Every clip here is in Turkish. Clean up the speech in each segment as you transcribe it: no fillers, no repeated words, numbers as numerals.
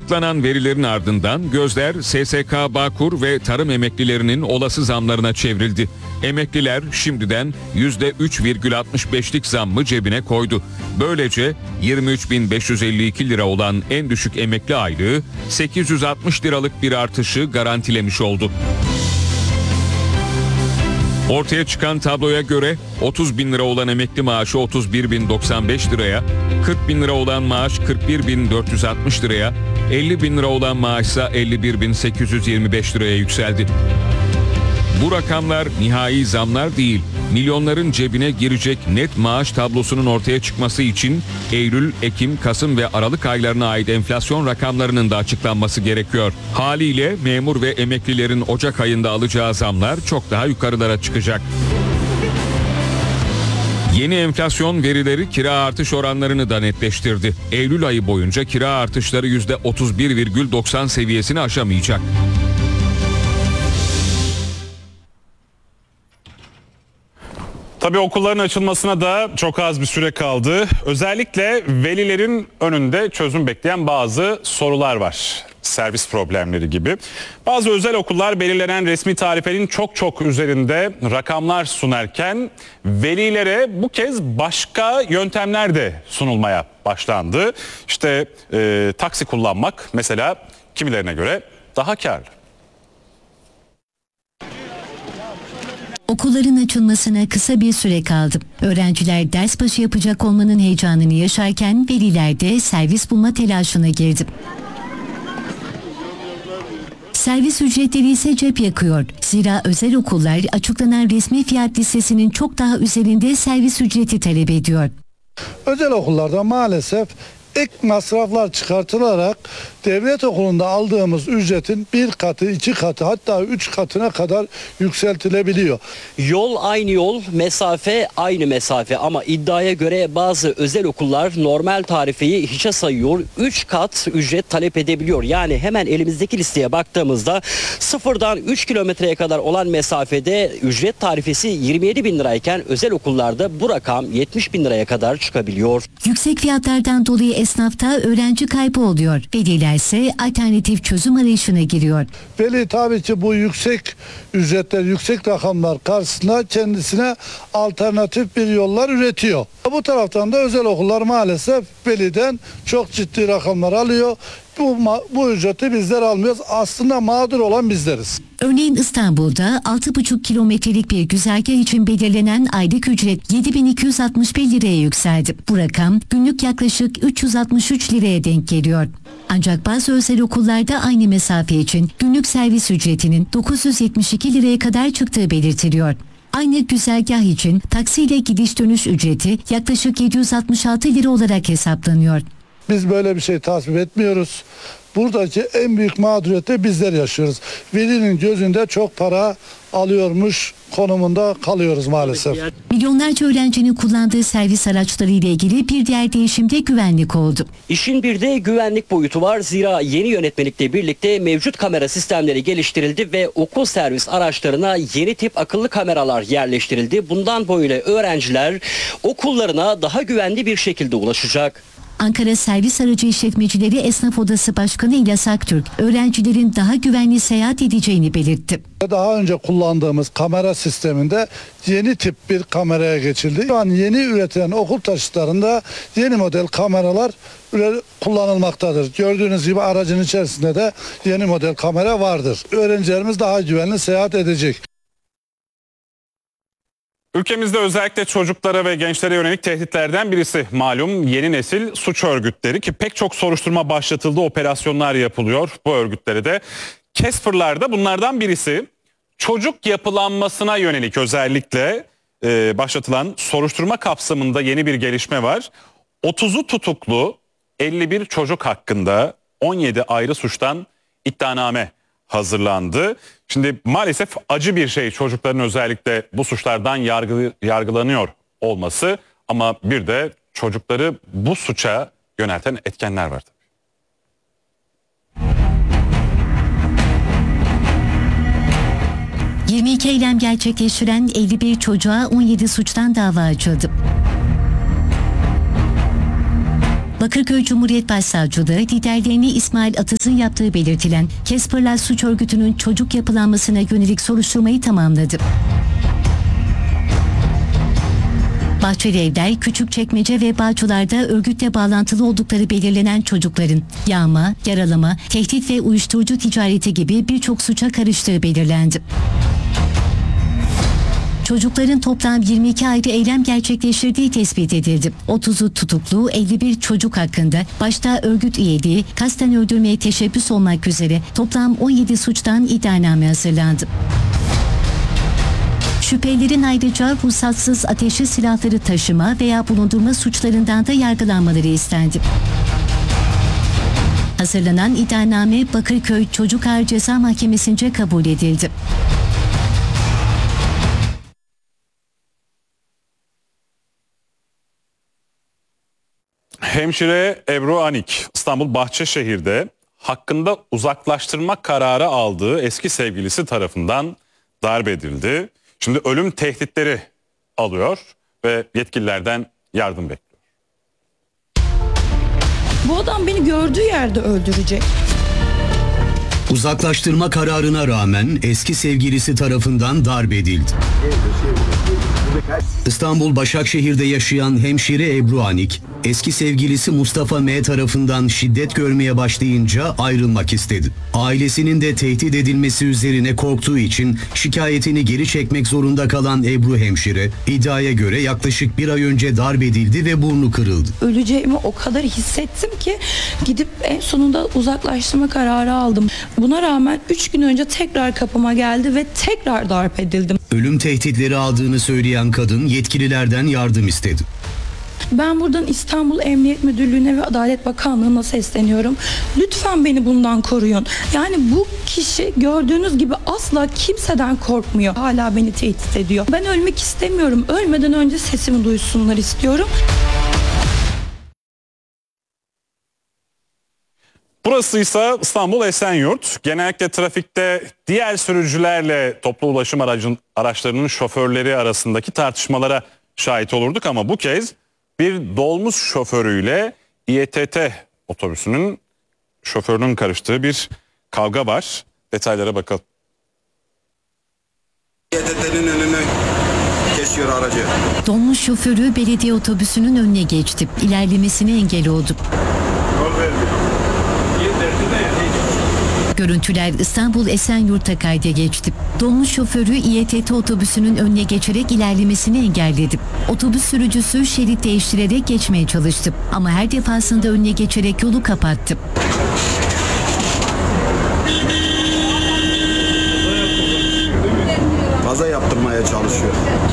Açıklanan verilerin ardından gözler SSK Bağkur ve tarım emeklilerinin olası zamlarına çevrildi. Emekliler şimdiden %3,65'lik zammı cebine koydu. Böylece 23.552 lira olan en düşük emekli aylığı 860 liralık bir artışı garantilemiş oldu. Ortaya çıkan tabloya göre 30 bin lira olan emekli maaşı 31.095 liraya, 40 bin lira olan maaş 41.460 liraya, 50 bin lira olan maaşsa 51.825 liraya yükseldi. Bu rakamlar nihai zamlar değil, milyonların cebine girecek net maaş tablosunun ortaya çıkması için Eylül, Ekim, Kasım ve Aralık aylarına ait enflasyon rakamlarının da açıklanması gerekiyor. Haliyle memur ve emeklilerin Ocak ayında alacağı zamlar çok daha yukarılara çıkacak. Yeni enflasyon verileri kira artış oranlarını da netleştirdi. Eylül ayı boyunca kira artışları %31,90 seviyesini aşamayacak. Tabii okulların açılmasına da çok az bir süre kaldı. Özellikle velilerin önünde çözüm bekleyen bazı sorular var. Servis problemleri gibi. Bazı özel okullar belirlenen resmi tarifenin çok üzerinde rakamlar sunarken velilere bu kez başka yöntemler de sunulmaya başlandı. İşte taksi kullanmak mesela kimilerine göre daha karlı. Okulların açılmasına kısa bir süre kaldı. Öğrenciler ders başı yapacak olmanın heyecanını yaşarken veliler de servis bulma telaşına girdi. Servis ücretleri ise cep yakıyor. Zira özel okullar açıklanan resmi fiyat listesinin çok daha üzerinde servis ücreti talep ediyor. Özel okullarda maalesef ek masraflar çıkartılarak devlet okulunda aldığımız ücretin 1 katı, 2 katı hatta 3 katına kadar yükseltilebiliyor. Yol aynı yol, mesafe aynı mesafe ama iddiaya göre bazı özel okullar normal tarifeyi hiçe sayıyor. 3 kat ücret talep edebiliyor. Yani hemen elimizdeki listeye baktığımızda 0'dan 3 kilometreye kadar olan mesafede ücret tarifesi 27 bin lirayken özel okullarda bu rakam 70 bin liraya kadar çıkabiliyor. Yüksek fiyatlardan dolayı esnafta öğrenci kaybı oluyor. Veliler ise alternatif çözüm arayışına giriyor. Veli tabii ki bu yüksek ücretler, yüksek rakamlar karşısında kendisine alternatif bir yollar üretiyor. Bu taraftan da özel okullar maalesef veliden çok ciddi rakamlar alıyor. Bu ücreti bizler almıyoruz. Aslında mağdur olan bizleriz. Örneğin İstanbul'da 6,5 kilometrelik bir güzergah için belirlenen aylık ücret 7.261 liraya yükseldi. Bu rakam günlük yaklaşık 363 liraya denk geliyor. Ancak bazı özel okullarda aynı mesafe için günlük servis ücretinin 972 liraya kadar çıktığı belirtiliyor. Aynı güzergah için taksiyle gidiş dönüş ücreti yaklaşık 766 lira olarak hesaplanıyor. Biz böyle bir şey tasvip etmiyoruz. Buradaki en büyük mağduriyeti bizler yaşıyoruz. Velinin gözünde çok para alıyormuş konumunda kalıyoruz maalesef. Milyonlarca öğrencinin kullandığı servis araçları ile ilgili bir diğer değişim de güvenlik oldu. İşin bir de güvenlik boyutu var. Zira yeni yönetmelikle birlikte mevcut kamera sistemleri geliştirildi ve okul servis araçlarına yeni tip akıllı kameralar yerleştirildi. Bundan böyle öğrenciler okullarına daha güvenli bir şekilde ulaşacak. Ankara Servis Aracı İşletmecileri Esnaf Odası Başkanı İlyas Aktürk, öğrencilerin daha güvenli seyahat edeceğini belirtti. Daha önce kullandığımız kamera sisteminde yeni tip bir kameraya geçildi. Şu an yeni üretilen okul taşıtlarında yeni model kameralar kullanılmaktadır. Gördüğünüz gibi aracın içerisinde de yeni model kamera vardır. Öğrencilerimiz daha güvenli seyahat edecek. Ülkemizde özellikle çocuklara ve gençlere yönelik tehditlerden birisi malum yeni nesil suç örgütleri ki pek çok soruşturma başlatıldı, operasyonlar yapılıyor bu örgütlere de. Casper'lar da bunlardan birisi. Çocuk yapılanmasına yönelik özellikle başlatılan soruşturma kapsamında yeni bir gelişme var. 30'u tutuklu 51 çocuk hakkında 17 ayrı suçtan iddianame hazırlandı. Şimdi maalesef acı bir şey çocukların özellikle bu suçlardan yargılanıyor olması ama bir de çocukları bu suça yönelten etkenler var. 22 eylem gerçekleştiren 51 çocuğa 17 suçtan dava açıldı. Bakırköy Cumhuriyet Başsavcılığı liderliğini İsmail Atız'ın yaptığı belirtilen Casperlar suç örgütünün çocuk yapılanmasına yönelik soruşturmayı tamamladı. Bahçelievler, Küçükçekmece ve Bağcılar'da örgütle bağlantılı oldukları belirlenen çocukların yağma, yaralama, tehdit ve uyuşturucu ticareti gibi birçok suça karıştığı belirlendi. Çocukların toplam 22 ayrı eylem gerçekleştirdiği tespit edildi. 30'u tutuklu, 51 çocuk hakkında başta örgüt üyeliği, kasten öldürmeye teşebbüs olmak üzere toplam 17 suçtan iddianame hazırlandı. Şüphelilerin ayrıca ruhsatsız ateşli silahları taşıma veya bulundurma suçlarından da yargılanmaları istendi. Hazırlanan iddianame Bakırköy Çocuk Ağır Ceza Mahkemesi'nce kabul edildi. Hemşire Ebru Anik İstanbul Bahçeşehir'de hakkında uzaklaştırma kararı aldığı eski sevgilisi tarafından darp edildi. Şimdi ölüm tehditleri alıyor ve yetkililerden yardım bekliyor. Bu adam beni gördüğü yerde öldürecek. Uzaklaştırma kararına rağmen eski sevgilisi tarafından darp edildi. İstanbul Başakşehir'de yaşayan hemşire Ebru Anik, eski sevgilisi Mustafa M tarafından şiddet görmeye başlayınca ayrılmak istedi. Ailesinin de tehdit edilmesi üzerine korktuğu için şikayetini geri çekmek zorunda kalan Ebru hemşire, iddiaya göre yaklaşık bir ay önce darp edildi ve burnu kırıldı. Öleceğimi o kadar hissettim ki gidip en sonunda uzaklaştırma kararı aldım. Buna rağmen 3 gün önce tekrar kapıma geldi ve tekrar darp edildim. Ölüm tehditleri aldığını söyleyen kadın yetkililerden yardım istedi. Ben buradan İstanbul Emniyet Müdürlüğü'ne ve Adalet Bakanlığı'na sesleniyorum. Lütfen beni bundan koruyun. Yani bu kişi gördüğünüz gibi asla kimseden korkmuyor. Hala beni tehdit ediyor. Ben ölmek istemiyorum. Ölmeden önce sesimi duysunlar istiyorum. Burası ise İstanbul Esenyurt. Genellikle trafikte diğer sürücülerle toplu ulaşım araçlarının şoförleri arasındaki tartışmalara şahit olurduk ama bu kez bir dolmuş şoförüyle İETT otobüsünün şoförünün karıştığı bir kavga var. Detaylara bakalım. İETT'nin önünü kesiyor aracı. Dolmuş şoförü belediye otobüsünün önüne geçti. İlerlemesine engel oldu. Görüntüler İstanbul Esenyurt'ta kayda geçti. Dolmuş şoförü İETT otobüsünün önüne geçerek ilerlemesini engelledi. Otobüs sürücüsü şerit değiştirerek geçmeye çalıştı ama her defasında önüne geçerek yolu kapattı. Kaza yaptırmaya çalışıyor.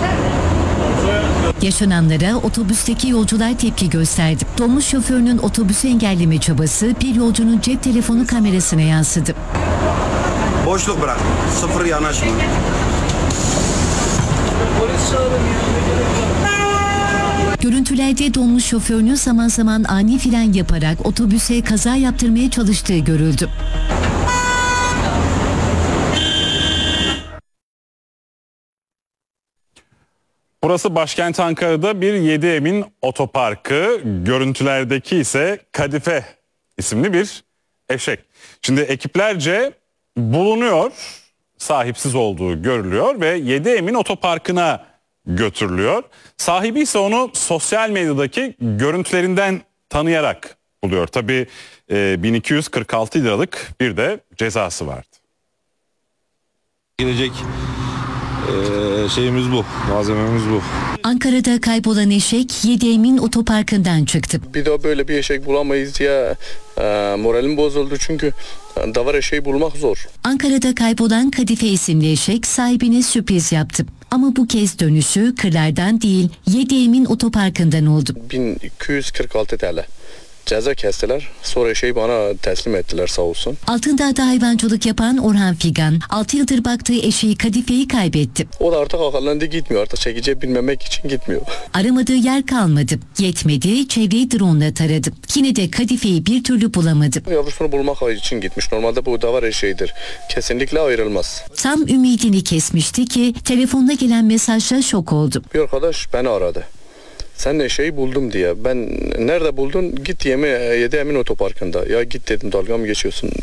Yaşananlara otobüsteki yolcular tepki gösterdi. Dolmuş şoförünün otobüsü engelleme çabası bir yolcunun cep telefonu kamerasına yansıdı. Boşluk bırak. Sıfır yanaşma. Görüntülerde dolmuş şoförünün zaman zaman ani fren yaparak otobüse kaza yaptırmaya çalıştığı görüldü. Burası başkent Ankara'da bir 7 Emin otoparkı. Görüntülerdeki ise Kadife isimli bir eşek. Şimdi ekiplerce bulunuyor, sahipsiz olduğu görülüyor ve 7 Emin otoparkına götürülüyor. Sahibi ise onu sosyal medyadaki görüntülerinden tanıyarak buluyor. Tabii 1246 liralık bir de cezası vardı. Gelecek şeyimiz bu, malzememiz bu. Ankara'da kaybolan eşek 7 Emin otoparkından çıktı. Bir daha böyle bir eşek bulamayız ya. Moralim bozuldu çünkü davar eşeği bulmak zor. Ankara'da kaybolan Kadife isimli eşek sahibine sürpriz yaptı. Ama bu kez dönüşü kırlardan değil 7 Emin otoparkından oldu. 1246 TL. Ceza kestiler. Sonra eşeği bana teslim ettiler sağ olsun. Altındağ'da hayvancılık yapan Orhan Figan 6 yıldır baktığı eşeği Kadife'yi kaybetti. O da artık akıllandı gitmiyor. Artık çekici binmemek için gitmiyor. Aramadığı yer kalmadı. Yetmedi, çevreyi drone'la taradı. Yine de Kadife'yi bir türlü bulamadı. Yavrusunu bulmak için gitmiş. Normalde bu davar eşeğidir. Kesinlikle ayrılmaz. Tam ümidini kesmişti ki telefonuna gelen mesajla şok oldu. Bir arkadaş beni aradı. Sen de şey buldum diye. Ben nerede buldun? Git yedi Emin Otoparkı'nda. Ya git dedim, dalga mı geçiyorsun?